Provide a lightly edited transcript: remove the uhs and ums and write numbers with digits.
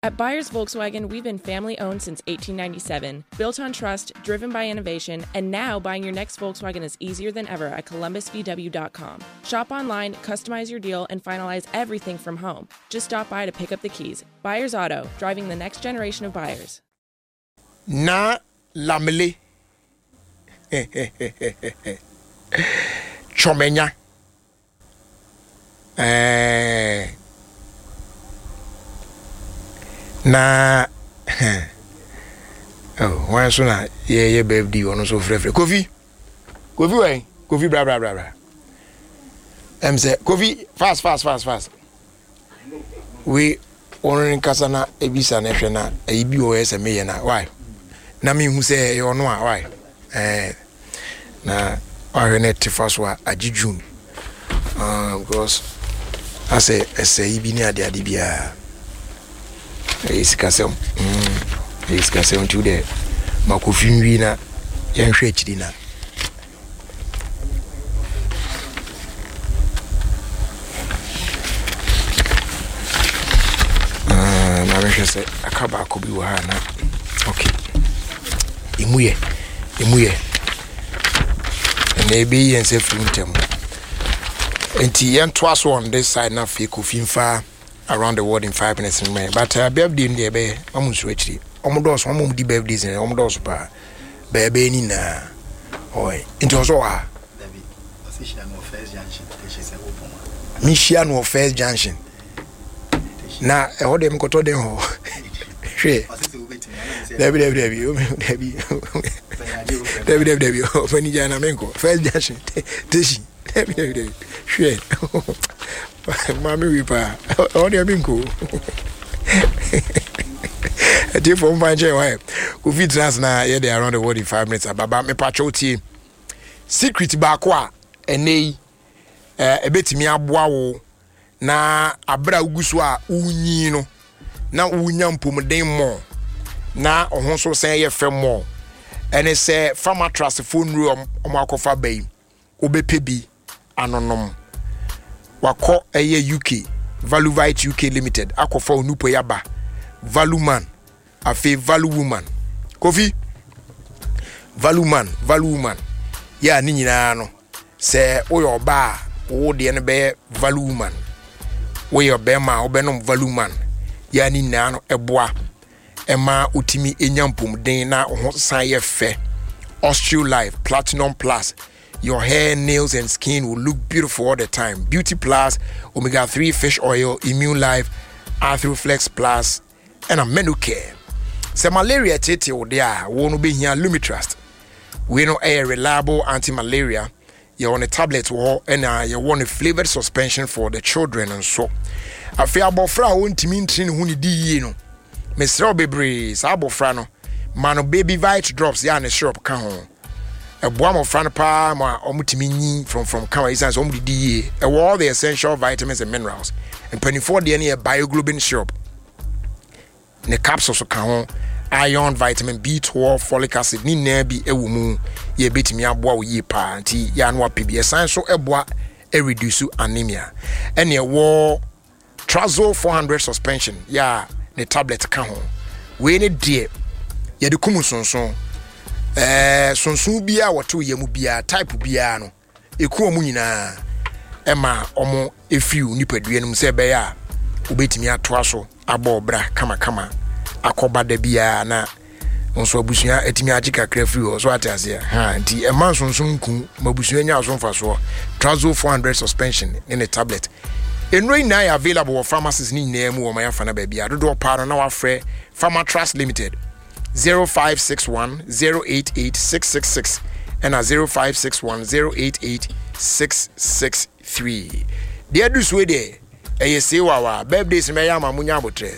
At Byers Volkswagen, we've been family-owned since 1897, built on trust, driven by innovation, and now buying your next Volkswagen is easier than ever at columbusvw.com. Shop online, customize your deal, and finalize everything from home. Just stop by to pick up the keys. Byers Auto, driving the next generation of buyers. Na lamele. Chomenya. Na oh why so na ye baby ono so frefre Kofi wey Kofi bra say Kofi fast we onorin kasa na ebisa na hwe na ebi o ese meye na why na me hu say e ono a why na ahwe tifaso a agijun because I say ibi ni ade bia isikasem to the makofin wi na yenhwe akiri na na me say akaba ko bi wa na okay imuye na ebi yen se fruntem enti yen twas on this side na fe kofin fa around the world in 5 minutes in May. But birthday in the bay, almost actually. Almost one di birthdays and almost pa baby ni na. Oi, it was all. Michiano First Junction. Na e ho dem koto den ho. Hwe. Debi. Ofani jana menko. First Junction. Teshi. Debi. Hwe. Mami wipa on your bingo. A tip from Banjay, why? Kofi trans na ye dey around the world in 5 minutes. Baba me patroti secret bakwa enei ebetimi aboa wo na abra ugusu a unyi no na unya mpomden mo na ohon so sen ye fem mo ene se farmer trust phone room omakofa bay obepebi anonom wako eye UK Valuvite UK Limited akofa onupo yaba Valuman afi Value Woman Kofi Value Woman ya ni nyina no se oyo ba wo de ne be Value Woman wo yo be ma obenom Value Man ya ni nyina no eboa ema utimi enyampom den na ho san ye fe Osteo Life Platinum Plus. Your hair, nails, and skin will look beautiful all the time. Beauty Plus, Omega-3 Fish Oil, Immune Life, Arthroflex Plus, and a menu care. So malaria tete o there, won't be here Lumitrust. We know a reliable anti-malaria. You're on a tablet and you want a flavored suspension for the children and so. I feel about fra won't mean trin huni di no. Mr. Bebre, Sabo Frano, Mano Baby Vite drops ya and syrup can home. A boam of franpa ma omutimi from Kawa is omudi all the essential vitamins and minerals and 24 DNA bioglobin syrup. The capsules can iron, vitamin B12, folic acid ni na bi ewumu ye betimi aboa wo yi pa anti ya no apbi science so eboa e reduce anemia. And ye wo Trazol 400 suspension ya the tablet kan ho. We ne die ye de kumu sonson sonsu bia wato yemu bia type bia no eku omu nyina ema omo efiu nipadue num se be ya obetimi atoa so abo bra kama akoba da bia na onso abusua etimi agika kra free so atase ha nti ema sonsu nku mabusua nya so mfa so Trazol 400 suspension in a tablet enroi na ya available for pharmacies ni na mu o ma ya fa na ba bia dodo pa no na wa frɛ Pharma Trust Limited 0561 088 666 and 0561 088 663. Dear do sweet day, a say, wow, birthdays may am a munya botre.